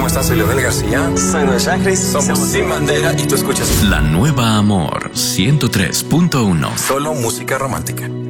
estás? Soy Leonel García. Soy Noel Chagris. Somos Sin Bandera y tú escuchas La Nueva Amor 103.1. solo música romántica.